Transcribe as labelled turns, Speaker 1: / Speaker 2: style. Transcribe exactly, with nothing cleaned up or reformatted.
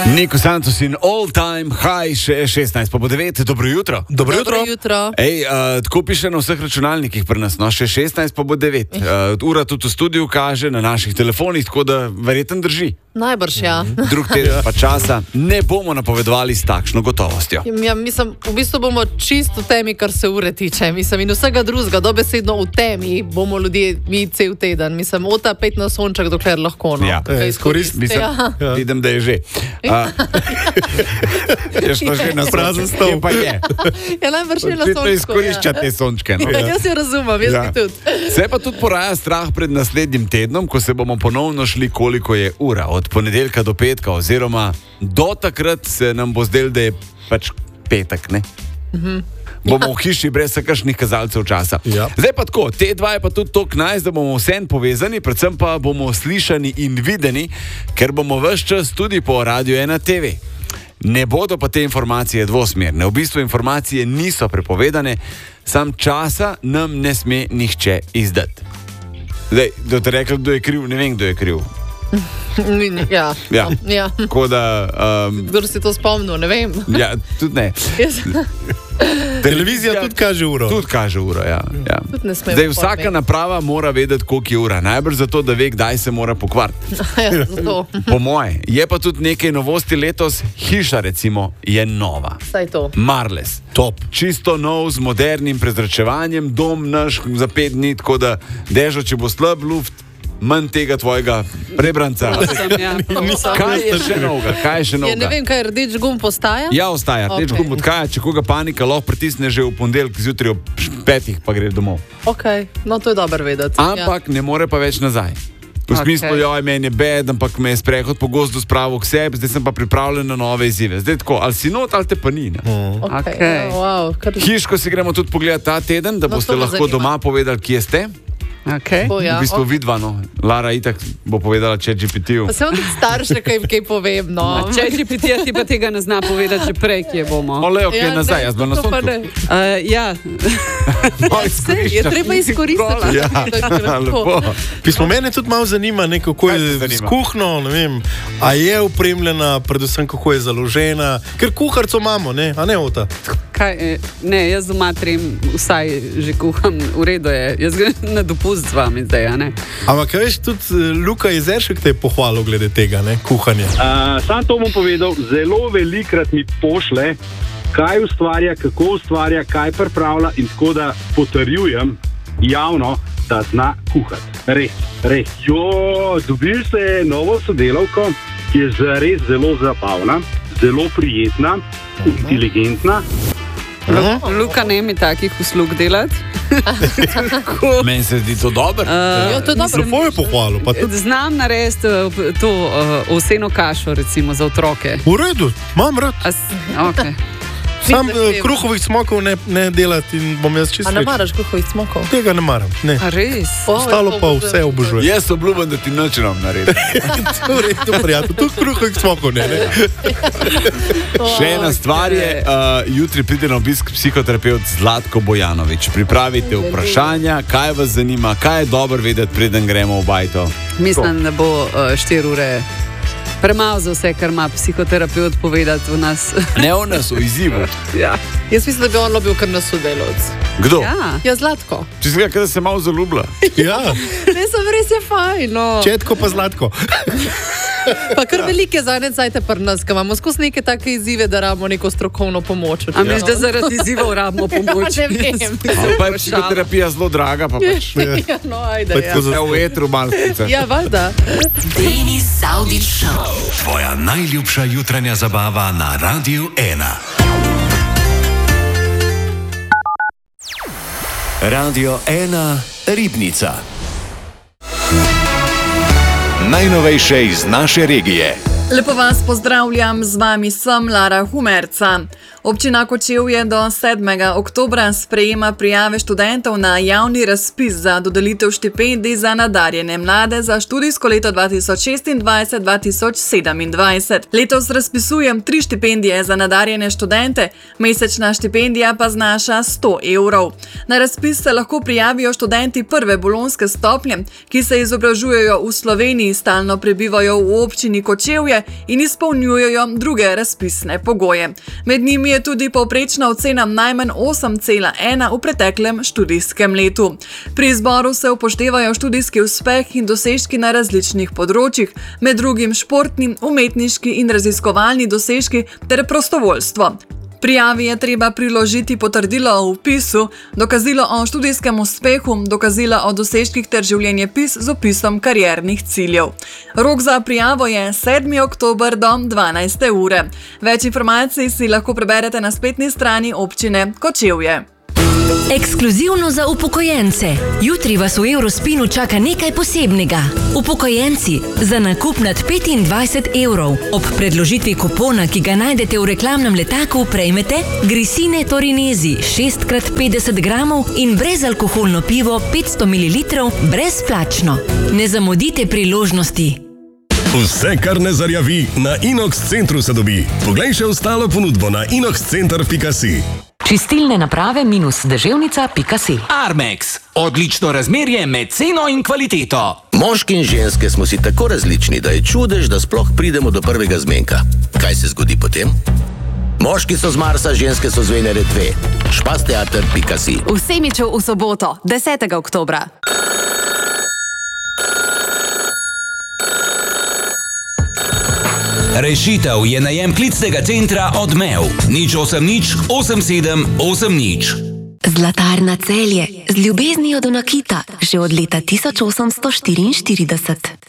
Speaker 1: Nico Santos in All Time High, še šestnajst pa bo devet. Dobro jutro.
Speaker 2: Dobro jutro.
Speaker 3: Dobro jutro.
Speaker 1: Ej, uh, tako piše na vseh računalnikih pri nas, no, še šestnajst pa bo devet. Uh, ura tudi v studiu kaže na naših telefonih, tako da verjetno drži.
Speaker 3: Najbrž, ja.
Speaker 1: Drug teden pa časa ne bomo napovedovali s takšno gotovostjo.
Speaker 3: Ja, mislim, v bistvu bomo čisto v temi, kar se ure tiče. Mislim, in vsega drugega, dobesedno v temi bomo ljudje mi cel teden. Mislim, ota pet na sonček, dokler lahko. No.
Speaker 1: Ja,
Speaker 3: Kaj
Speaker 1: izkoristim. Mislim,
Speaker 3: ja.
Speaker 1: Vidim, da je že. Uh, je šlo že na prazen stol. Pa je.
Speaker 3: Ja, najbrž je na
Speaker 1: sončku. Izkorišča te sončke. No.
Speaker 3: Ja, jaz jo razumem, jaz
Speaker 1: ja.
Speaker 3: bi tudi.
Speaker 1: Se pa tudi poraja strah pred naslednjim tednom, ko se bomo ponovno šli, koliko je ura. Od ponedeljka do petka, oziroma do takrat se nam bo zdelo, da je pač petek, ne?
Speaker 3: Mhm.
Speaker 1: Bomo v hiši brez kakšnih kazalcev časa.
Speaker 2: Ja.
Speaker 1: Zdaj pa tako, te dva je pa tudi toliko najs, da bomo vsem povezani, predvsem pa bomo slišani in videni, ker bomo ves čas tudi po Radio ena te ve. Ne bodo pa te informacije dvosmerne. V bistvu informacije niso prepovedane, sam časa nam ne sme nihče izdati. Zdaj, da te rekli, kdo je kriv, ne vem, kdo je kriv.
Speaker 3: Ja.
Speaker 1: Ja.
Speaker 3: Ja.
Speaker 1: Tako da... Um,
Speaker 3: Kdo si to spomnil, ne vem.
Speaker 1: ja, tudi ne.
Speaker 3: Jaz
Speaker 2: Televizija tudi kaže uro.
Speaker 1: Tudi kaže uro, ja. ja.
Speaker 3: tudi ne smem.
Speaker 1: Zdaj, vsaka naprava mora vedeti, koliko je ura. Najbrž zato, da ve, kdaj se mora pokvariti.
Speaker 3: Ja, zato.
Speaker 1: Po moje. Je pa tudi nekaj novosti letos. Hiša, recimo, je nova.
Speaker 3: Saj to.
Speaker 1: Marles.
Speaker 2: Top.
Speaker 1: Čisto nov, z modernim prezračevanjem, dom naš za pet dni, tako da dežo, če bo slab luft, manj tega tvojega prebranca. Kaj je še novega? Kaj je še
Speaker 3: Ja,
Speaker 1: novega?
Speaker 3: ne vem, kaj rdeč gum postaja.
Speaker 1: Ja, ostaja. Rdeč
Speaker 3: Ok.
Speaker 1: gumb odhaja, če koga panika, lahko pritisne že v ponedeljek zjutraj ob petih, pa gre domov.
Speaker 3: Ok, no to je dobro vedeti.
Speaker 1: Ampak ne more pa več nazaj. V
Speaker 3: Ok.
Speaker 1: smislu, joj, meni je bed, ampak me je sprehod po gozdu spravil k sebi, zdaj sem pa pripravljen na nove izzive. Zdaj tako, ali si not, ali te pa ni. Ne?
Speaker 3: Ja. Ok,
Speaker 4: Okej.
Speaker 3: ja, wow, kar...
Speaker 1: Hiško si gremo tudi pogledati ta teden, da
Speaker 3: No,
Speaker 1: boste
Speaker 3: to me
Speaker 1: lahko
Speaker 3: zanima.
Speaker 1: doma povedali, kje ste.
Speaker 4: Okay.
Speaker 3: O, ja,
Speaker 1: V bistvu
Speaker 3: ok.
Speaker 1: vidva, no. Lara itak bo povedala Chat G P T-ju.
Speaker 3: Pa se on tudi starše kaj, kaj povem, no.
Speaker 4: Če G P T ti pa tega ne zna povedati že prej, kje bomo.
Speaker 1: Ole, ok,
Speaker 3: Ja,
Speaker 1: nazaj,
Speaker 3: ne,
Speaker 1: jaz bom na
Speaker 3: to pa
Speaker 1: soncu.
Speaker 3: ne.
Speaker 4: Uh, ja,
Speaker 1: No,
Speaker 3: Je
Speaker 1: izkoriščam.
Speaker 3: treba izkoristiti.
Speaker 1: Ja, lepo.
Speaker 2: Pismo mene tudi malo zanima, ne, kako
Speaker 1: Kaj te
Speaker 2: je
Speaker 1: zanima?
Speaker 2: z kuhno, ne vem, a je opremljena, predvsem kako je založena, ker kuharco imamo, ne, a ne ota.
Speaker 4: kaj, eh, ne, jaz doma trem vsaj že kuham, v redu je. Jaz grem na dopust z vami zdaj, a ne?
Speaker 2: Ampak veš, tudi eh, Luka Jezeršek te je pohvalil glede tega, ne, kuhanja.
Speaker 5: Uh, sam to bom povedal, zelo velikrat mi pošle, kaj ustvarja, kako ustvarja, kaj pripravlja in tako da potrjujem javno, da zna kuhati. Res, res. Jo, dobil se novo sodelavko, ki je zares zelo zabavna, zelo prijetna, inteligentna.
Speaker 4: Luka ne mi takih uslug delati.
Speaker 1: Meni se zdi to dobro.
Speaker 3: Ja, to je dobro.
Speaker 2: Lepo je pohvalil, pa tudi
Speaker 4: Znam narediti eh, to uh, ovseno kašo, recimo, za otroke.
Speaker 2: v redu, imam rad.
Speaker 4: A s- Okay.
Speaker 2: Sam
Speaker 3: Mislim,
Speaker 2: eh, kruhovih smokov ne, ne delati in bom jaz čisto
Speaker 3: A ne
Speaker 2: več.
Speaker 3: maraš kuhovih smokov?
Speaker 2: Tega ne maram, ne.
Speaker 4: A res?
Speaker 2: Ostalo pa vse obožujem.
Speaker 1: Jaz obljubim, da ti nič ne bom naredil.
Speaker 2: V redu, prijatelj, tudi kruhovih smokov ne, ne.
Speaker 1: Še ena stvar je, uh, jutri pride na obisk psihoterapevt Zlatko Bojanović. Pripravite vprašanja, kaj vas zanima, kaj je dobro vedeti, preden gremo v bajto.
Speaker 4: Mislim, da bo uh, štiri ure premalo za vse, kar ima psihoterapeut povedati v nas.
Speaker 1: Ne o nas, o izzivu.
Speaker 4: Ja.
Speaker 3: Jaz mislim, da bi on bil kar nas sodelovec.
Speaker 1: Kdo?
Speaker 4: Ja.
Speaker 3: Ja, Zlatko.
Speaker 1: Če si ga, da se malo zaljubila.
Speaker 2: Ja,
Speaker 3: Ne, sem res je fajn, no.
Speaker 2: četko pa zlatko.
Speaker 3: Pa kar velike zadnje cajte pri nas, ko imamo skozi neke take izzive, da rabimo neko strokovno pomoč.
Speaker 4: A misliš, da zaradi izzivov rabimo pomoč?
Speaker 3: Ne vem.
Speaker 1: Ali pa je psihoterapija zelo draga, pa pač.
Speaker 3: Ja, no, ajde,
Speaker 2: Pa
Speaker 3: ja.
Speaker 2: tako za-
Speaker 1: Ja, v etru malce.
Speaker 3: Ja, valjda.
Speaker 6: Denis Saudić Show.
Speaker 7: Tvoja najljubša jutranja zabava na Radiu ena. Radio ena Ribnica. Najnovejše iz naše regije.
Speaker 8: Lepo vas pozdravljam, z vami sem Lara Humerca. Občina Kočevje do sedmega oktobra sprejema prijave študentov na javni razpis za dodelitev štipendij za nadarjene mlade za študijsko leto dva tisoč šestindvajset dva tisoč sedemindvajset. Letos razpisujem tri štipendije za nadarjene študente, mesečna štipendija pa znaša sto evrov. Na razpis se lahko prijavijo študenti prve bolonjske stopnje, ki se izobražujejo v Sloveniji, stalno prebivajo v občini Kočevje in izpolnjujejo druge razpisne pogoje. Med njimi je tudi povprečna ocena najmanj osem cela ena v preteklem študijskem letu. Pri izboru se upoštevajo študijski uspeh in dosežki na različnih področjih, med drugim športni, umetniški in raziskovalni dosežki ter prostovoljstvo. Prijavi je treba priložiti potrdilo o vpisu, dokazilo o študijskem uspehu, dokazilo o dosežkih ter življenjepis z opisom kariernih ciljev. Rok za prijavo je sedmi oktober do dvanajste ure. Več informacij si lahko preberete na spletni strani občine Kočevje.
Speaker 9: Ekskluzivno za upokojence. Jutri vas v Eurospinu čaka nekaj posebnega. Upokojenci, za nakup nad petindvajset evrov ob predložitvi kupona, ki ga najdete v reklamnem letaku, prejmete Grisine Torinezi šest krat petdeset gramov in brezalkoholno pivo petsto mililitrov brezplačno. Ne zamudite priložnosti.
Speaker 10: Vse, kar ne zarjavi, na Inox Centru se dobi. Poglej še ostalo ponudbo na inox center pika si.
Speaker 11: Čistilne naprave minus deževnica pika si.
Speaker 12: Armex. Odlično razmerje med ceno in kvaliteto.
Speaker 13: Moški in ženske smo si tako različni, da je čudež, da sploh pridemo do prvega zmenka. Kaj se zgodi potem? Moški so z Marsa, ženske so z Venere dve. špasteater pika si.
Speaker 11: V Semiču v soboto, desetega oktobra.
Speaker 12: Rešitev je najem klicnega centra Odmev. Nič osem nič osem sedem osem nič.
Speaker 14: Zlatarna Celje z ljubeznijo do nakita že od leta tisoč osemsto štiriinštirideset.